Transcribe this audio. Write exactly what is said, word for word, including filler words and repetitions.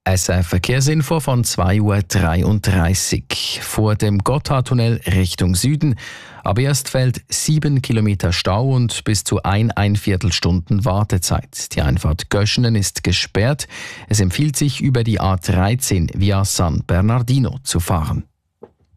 eine Verkehrsinfo von zwei Uhr dreiunddreißig. Vor dem Gotthardtunnel Richtung Süden. Ab Erstfeld sieben Kilometer Stau und bis zu ein Einviertelstunden Wartezeit. Die Einfahrt Göschenen ist gesperrt. Es empfiehlt sich, über die A dreizehn via San Bernardino zu fahren.